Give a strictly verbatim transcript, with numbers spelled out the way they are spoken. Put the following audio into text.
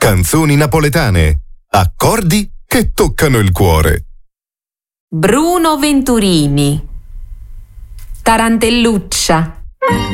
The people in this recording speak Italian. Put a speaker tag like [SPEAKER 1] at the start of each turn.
[SPEAKER 1] Canzoni napoletane. Accordi che toccano il cuore.
[SPEAKER 2] Bruno Venturini. Tarantelluccia.